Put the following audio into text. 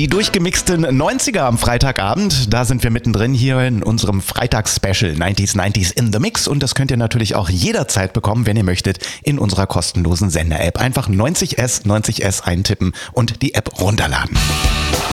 Die durchgemixten 90er am Freitagabend, da sind wir mittendrin hier in unserem Freitags-Special 90s in the Mix und das könnt ihr natürlich auch jederzeit bekommen, wenn ihr möchtet, in unserer kostenlosen Sender-App. Einfach 90S eintippen und die App runterladen.